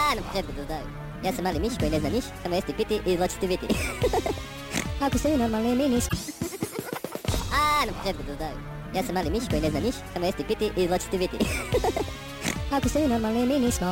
na početku to znaju. Ja sam mali miš koji ne zna niš, samo jesti piti i zločiti biti. Ako ste normalni mi nismo. Na početku to znaju. Ja sam mali miš koji ne zna niš, samo jesti piti i zločiti biti. Ako ste normalni mi nismo.